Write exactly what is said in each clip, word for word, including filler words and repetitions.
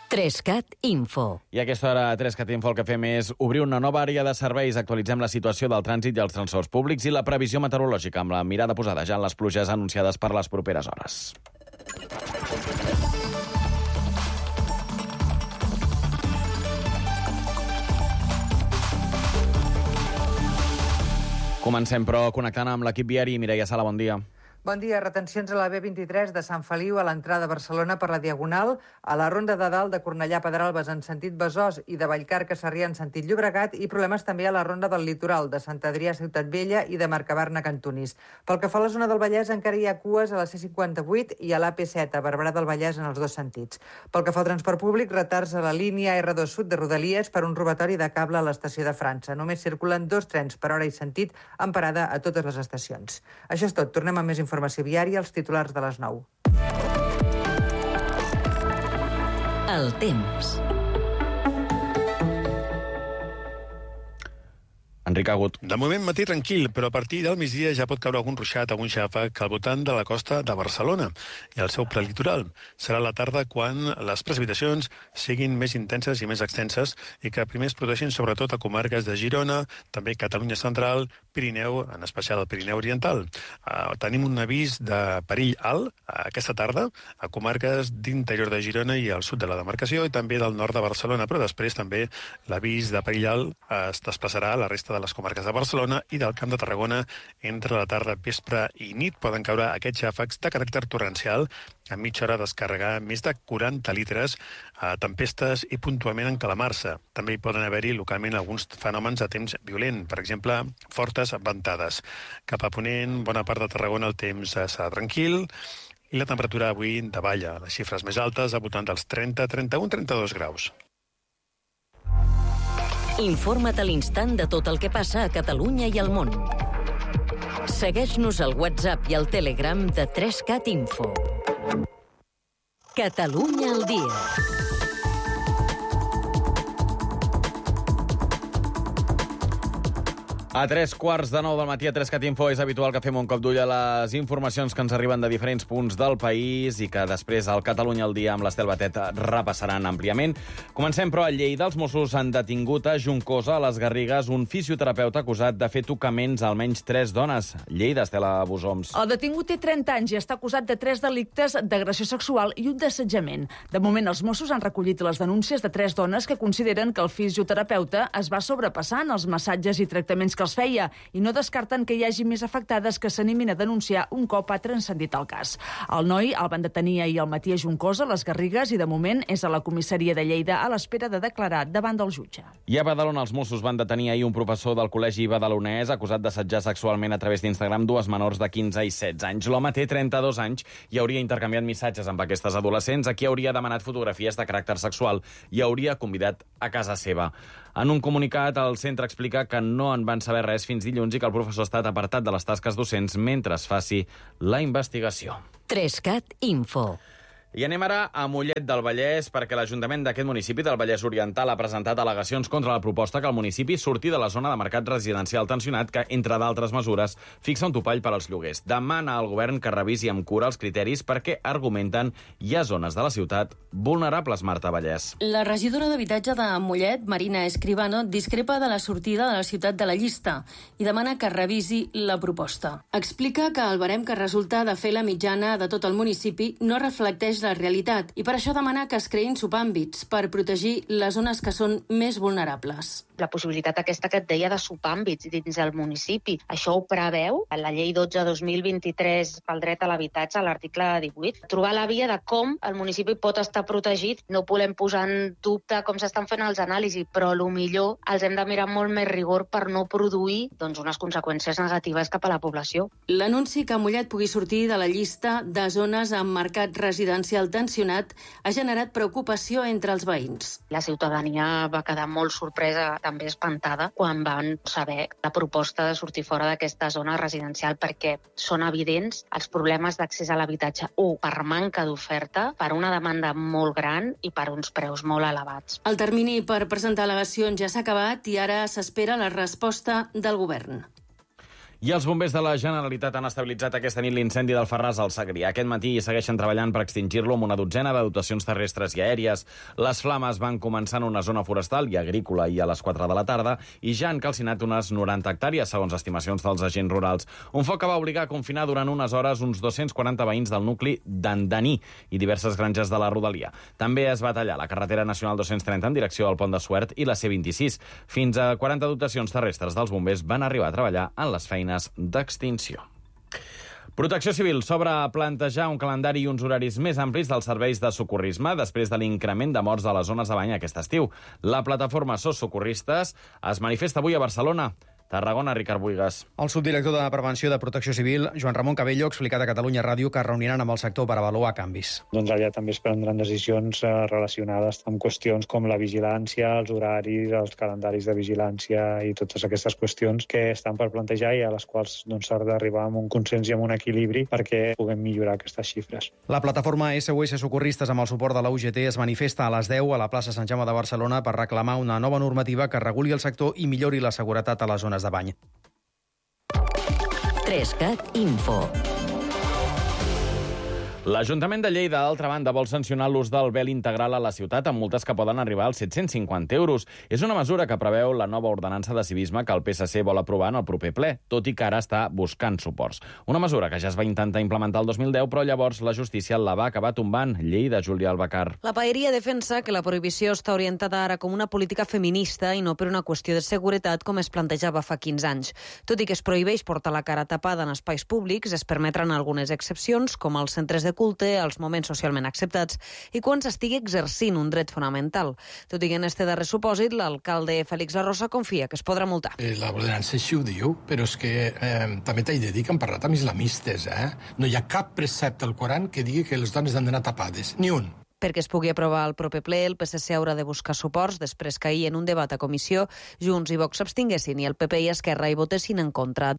Trescat Info. I a aquesta hora a Trescat Info el que fem és obrir una nova àrea de serveis, actualitzem la situació del trànsit i els transports públics i la previsió meteorològica, amb la mirada posada ja en les pluges anunciades per les properes hores. Comencem, però, connectant amb l'equip viari. Mireia Sala, bon dia. Bon dia. Retencions a la B vint-i-tres de Sant Feliu a l'entrada a Barcelona per la Diagonal, a la Ronda de Dalt de Cornellà Pedralbes en sentit Besòs i de Vallcarca Sarrià en sentit Llobregat, i problemes també a la Ronda del Litoral de Sant Adrià Ciutat Vella i de Mercabarna Cantonís. Pel que fa a la zona del Vallès encara hi ha cues a la C cinquanta-vuit i a l'A P set a Barberà del Vallès en els dos sentits. Pel que fa al transport públic, retards a la línia R dos Sud de Rodalies per un robatori de cable a l'estació de França. Només circulen dos trens per hora i sentit amb parada a totes les estacions. Això és tot. Tornem amb més informació. Informació viària, els titulars de les nou. El temps. Enric Agut. De moment matí tranquil, però a partir del migdia ja pot caure algun ruixat, algun xàfec al voltant de la costa de Barcelona i el seu prelitoral. Serà la tarda quan les precipitacions siguin més intenses i més extenses i que primer es produeixin sobretot a comarques de Girona, també Catalunya Central, Pirineu, en especial el Pirineu Oriental. Uh, tenim un avís de perill alt uh, aquesta tarda a comarques d'interior de Girona i al sud de la demarcació i també del nord de Barcelona, però després també l'avís de perill alt uh, es desplaçarà a la resta de les comarques de Barcelona i del Camp de Tarragona. Entre la tarda, vespre i nit poden caure aquests xàfecs de caràcter torrencial, a mitja hora descarregar més de quaranta litres, a tempestes i puntualment encalamarse. També hi poden haver-hi localment alguns fenòmens de temps violent, per exemple, fortes ventades. Cap a ponent, bona part de Tarragona el temps serà tranquil i la temperatura avui davalla. Les xifres més altes al voltant dels trenta, trenta-u, trenta-dos graus. Informa't a l'instant de tot el que passa a Catalunya i al món. Segueix-nos al WhatsApp i al Telegram de Trescat Info. Catalunya al dia. A tres quarts de nou del matí a Trescat Info és habitual que fem un cop d'ull a les informacions que ens arriben de diferents punts del país i que després al Catalunya al dia amb l'Estel Batet repassaran àmpliament. Comencem, però, a Lleida. Els Mossos han detingut a Juncosa, a les Garrigues, un fisioterapeuta acusat de fer tocaments a almenys tres dones. Lleida, Estela Busoms. El detingut té trenta anys i està acusat de tres delictes d'agressió sexual i un d'assetjament. De moment, els Mossos han recollit les denúncies de tres dones que consideren que el fisioterapeuta es va sobrepassar en els massatges i tractaments que els feia i no descarten que hi hagi més afectades que s'animin a denunciar un cop ha transcendit el cas. El noi el van detenir ahir al matí a Juncosa, a les Garrigues, i de moment és a la comissaria de Lleida a l'espera de declarar davant del jutge. I a Badalona els Mossos van detenir ahir un professor del col·legi badalonès acusat d'assetjar sexualment a través d'Instagram dues menors de quinze i setze anys. L'home té trenta-dos anys i hauria intercanviat missatges amb aquestes adolescents, a qui hauria demanat fotografies de caràcter sexual i hauria convidat a casa seva. En un comunicat, el centre explica que no en van saber res fins dilluns i que el professor ha estat apartat de les tasques docents mentre es faci la investigació. Trescat Info. I anem ara a Mollet del Vallès, perquè l'Ajuntament d'aquest municipi del Vallès Oriental ha presentat al·legacions contra la proposta que el municipi surti de la zona de mercat residencial tensionat que, entre d'altres mesures, fixa un topall per als lloguers. Demana al govern que revisi amb cura els criteris perquè, argumenten, hi ha zones de la ciutat vulnerables, Marta Vallès. La regidora d'Habitatge de Mollet, Marina Escribano, discrepa de la sortida de la ciutat de la llista i demana que revisi la proposta. Explica que el barem que resulta de fer la mitjana de tot el municipi no reflecteix la realitat i per això demana que es creïn subàmbits per protegir les zones que són més vulnerables. La possibilitat aquesta que et deia de subàmbits dins del municipi. Això ho preveu a la llei dotze dos mil vint-i-tres pel dret a l'habitatge, a l'article divuit. Trobar la via de com el municipi pot estar protegit. No volem posar en dubte com s'estan fent els anàlisis, però a lo millor els hem de mirar molt més rigor per no produir doncs, unes conseqüències negatives cap a la població. L'anunci que Mollet pugui sortir de la llista de zones amb mercat residencial tensionat ha generat preocupació entre els veïns. La ciutadania va quedar molt sorpresa, també espantada, quan van saber la proposta de sortir fora d'aquesta zona residencial, perquè són evidents els problemes d'accés a l'habitatge. U, per manca d'oferta, per una demanda molt gran i per uns preus molt elevats. El termini per presentar al·legacions ja s'ha acabat i ara s'espera la resposta del govern. I els bombers de la Generalitat han estabilitzat aquesta nit l'incendi del Farràs al Segrià. Aquest matí segueixen treballant per extingir-lo amb una dotzena de dotacions terrestres i aèries. Les flames van començar en una zona forestal i agrícola i a les quatre de la tarda i ja han calcinat unes noranta hectàrees, segons estimacions dels agents rurals. Un foc que va obligar a confinar durant unes hores uns dos-cents quaranta veïns del nucli d'Andaní i diverses granges de la rodalia. També es va tallar la carretera nacional dos-cents trenta en direcció al Pont de Suert i la C vint-i-sis. Fins a quaranta dotacions terrestres dels bombers van arribar a treballar en les feines d'extinció. Protecció Civil s'obre a plantejar un calendari i uns horaris més amplis dels serveis de socorrisme després de l'increment de morts a les zones de bany aquest estiu. La plataforma SOS Socorristes es manifesta avui a Barcelona. Tarragona, Ricard Buigas. El subdirector de Prevenció de Protecció Civil, Joan Ramon Cabello, ha explicat a Catalunya Ràdio que es reuniran amb el sector per avaluar canvis. Doncs allà també es prendran decisions eh, relacionades amb qüestions com la vigilància, els horaris, els calendaris de vigilància i totes aquestes qüestions que estan per plantejar i a les quals doncs, s'ha d'arribar amb un consens i amb un equilibri perquè puguem millorar aquestes xifres. La plataforma S O S Socorristes amb el suport de la U G T es manifesta a les deu a la plaça Sant Jaume de Barcelona per reclamar una nova normativa que reguli el sector i millori la seguretat a les zones de bany. tres cat Info. L'Ajuntament de Lleida, d'altra banda, vol sancionar l'ús del vel integral a la ciutat amb multes que poden arribar als set-cents cinquanta euros. És una mesura que preveu la nova ordenança de civisme que el P S C vol aprovar en el proper ple, tot i que ara està buscant suports. Una mesura que ja es va intentar implementar el dos mil deu, però llavors la justícia la va acabar tombant. Lleida, Júlia Albacar. La paeria defensa que la prohibició està orientada ara com una política feminista i no per una qüestió de seguretat com es plantejava fa quinze anys. Tot i que es prohibeix portar la cara tapada en espais públics, es permetran algunes excepcions, com els centres de culte, als moments socialment acceptats i quan s'estigui exercint un dret fonamental. Tot i que en este darrer supòsit, l'alcalde Félix Arrosa confia que es podrà multar. Eh, la ordenança així ho diu, però és que eh, també t'he de dir que han parlat amb islamistes, eh? No hi ha cap precepte al Coran que digui que les dones han d'anar tapades, ni un. Perquè es pugui aprovar el proper ple, el P S C haurà de buscar suports després que ahir en un debat a comissió Junts i Vox s'abstinguessin i el P P i Esquerra hi votessin en contra.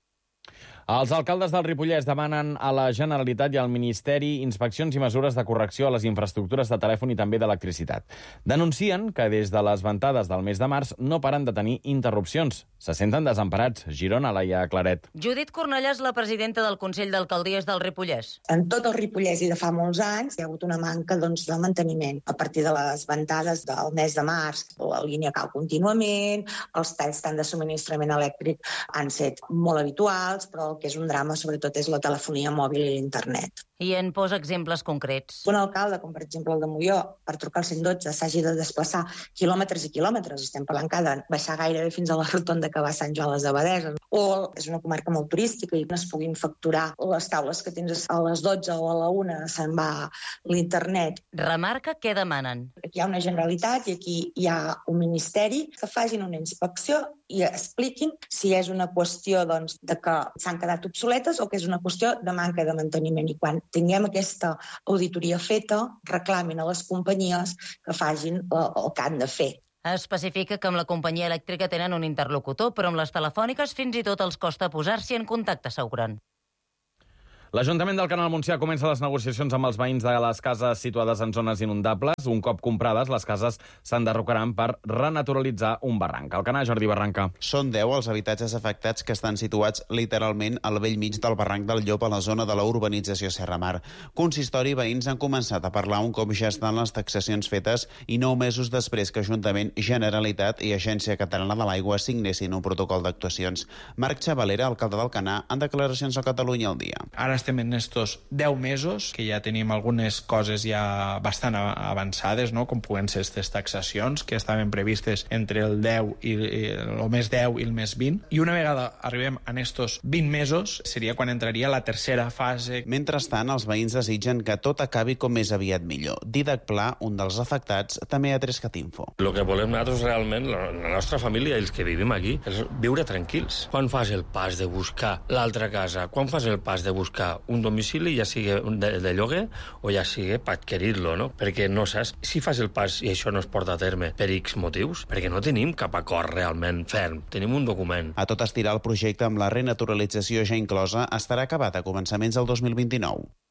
Els alcaldes del Ripollès demanen a la Generalitat i al Ministeri inspeccions i mesures de correcció a les infraestructures de telèfon i també d'electricitat. Denuncien que des de les ventades del mes de març no paren de tenir interrupcions. Se senten desemparats. Girona, Laia Claret. Judit Cornellà és la presidenta del Consell d'Alcaldies del Ripollès. En tot el Ripollès i de fa molts anys hi ha hagut una manca doncs, de manteniment. A partir de les ventades del mes de març, la línia cau contínuament, els talls tant de subministrament elèctric han set molt habituals, però el que és un drama, sobretot, és la telefonia mòbil i l'internet. I en posa exemples concrets. Un alcalde, com per exemple el de Molló, per trucar al cent dotze s'hagi de desplaçar quilòmetres i quilòmetres, estem parlant que de baixar gairebé fins a la rotonda que va a Sant Joan les Abadesses. O és una comarca molt turística i no es puguin facturar les taules que tens a les dotze o a la una, se'n va l'internet. Remarca què demanen. Aquí hi ha una Generalitat i aquí hi ha un Ministeri que facin una inspecció i expliquin si és una qüestió doncs, de que s'han quedat obsoletes o que és una qüestió de manca de manteniment. I quan tinguem aquesta auditoria feta, reclamin a les companyies que facin el que han de fer. Especifica que amb la companyia elèctrica tenen un interlocutor, però amb les telefòniques fins i tot els costa posar-s'hi en contacte, asseguren. L'Ajuntament del Canal Montsià comença les negociacions amb els veïns de les cases situades en zones inundables. Un cop comprades, les cases s'enderrocaran per renaturalitzar un barranc. Al Canal, Jordi Barranca. Són deu els habitatges afectats que estan situats literalment al bell mig del barranc del Llop a la zona de la urbanització Serramar. Consistori i veïns han començat a parlar un cop ja estan les taxacions fetes i nou mesos després que Ajuntament, Generalitat i Agència Catalana de l'Aigua signessin un protocol d'actuacions. Marc Xavalera, alcalde d'Alcanar, en declaracions a Catalunya al dia. Ara estem en estos deu mesos, que ja tenim algunes coses ja bastant avançades, no? Com puguen ser aquestes taxacions, que estaven previstes entre el deu i el mes deu i el mes vint. I una vegada arribem en estos vint mesos, seria quan entraria la tercera fase. Mentrestant, els veïns desitgen que tot acabi com més aviat millor. Didac Pla, un dels afectats, també a tres cat info. El que volem nosaltres realment, la nostra família i els que vivim aquí, és viure tranquils. Quan fas el pas de buscar l'altra casa, quan fas el pas de buscar un domicili, ja sigui de, de lloguer o ja sigui per adquirir-lo, no? Perquè no saps si fas el pas i això no es porta a terme per X motius, perquè no tenim cap acord realment ferm, tenim un document. A tot estirar, el projecte amb la renaturalització ja inclosa estarà acabat a començaments del dos mil vint-i-nou.